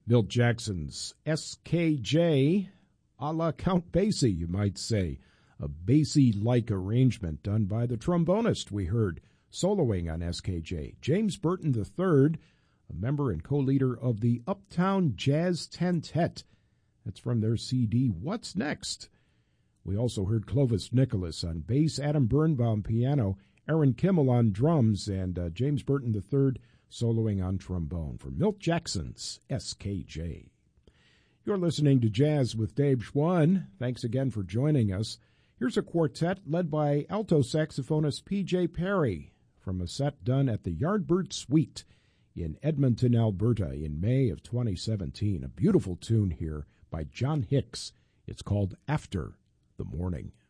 Milt Jackson's SKJ, a la Count Basie, you might say. A Basie-like arrangement done by the trombonist we heard soloing on SKJ. James Burton III, a member and co-leader of the Uptown Jazz Tentet. That's from their CD, What's Next? We also heard Clovis Nicholas on bass, Adam Birnbaum piano, Aaron Kimmel on drums, and James Burton III soloing on trombone for Milt Jackson's SKJ. You're listening to Jazz with Dave Schwann. Thanks again for joining us. Here's a quartet led by alto saxophonist P.J. Perry from a set done at the Yardbird Suite in Edmonton, Alberta in May of 2017. A beautiful tune here by John Hicks. It's called After the Morning.